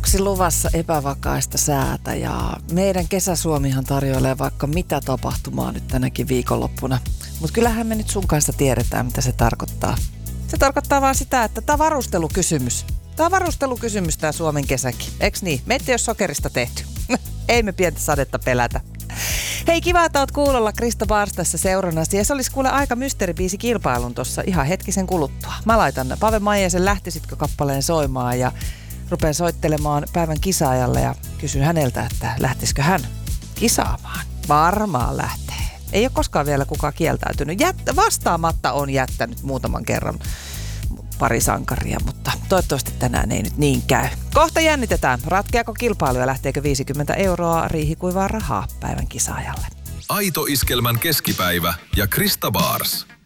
Viikoksi luvassa epävakaista säätä ja meidän kesäsuomihan tarjoilee vaikka mitä tapahtumaa nyt tänäkin viikonloppuna. Mutta kyllähän me nyt sun kanssa tiedetään, mitä se tarkoittaa. Se tarkoittaa vaan sitä, että tämä on varustelukysymys. Tämä on varustelukysymys tämä Suomen kesäkin. Eiks niin? Meitä ei ole sokerista tehty. Ei me pientä sadetta pelätä. Hei, kiva, että oot kuulolla Krista Bars tässä seurannasti. Ja se olisi kuule aika mysteeribiisi kilpailun tuossa ihan hetkisen kuluttua. Mä laitan Pave Maijasen Lähtisitkö kappaleen soimaan ja rupean soittelemaan päivän kisaajalle ja kysyn häneltä, että lähtisikö hän kisaamaan. Varmaan lähtee. Ei ole koskaan vielä kukaan kieltäytynyt. Vastaamatta on jättänyt muutaman kerran pari sankaria, mutta toivottavasti tänään ei nyt niin käy. Kohta jännitetään. Ratkeako kilpailu ja lähteekö 50 € riihikuivaa rahaa päivän kisaajalle? Aito Iskelmän keskipäivä ja Krista Bars.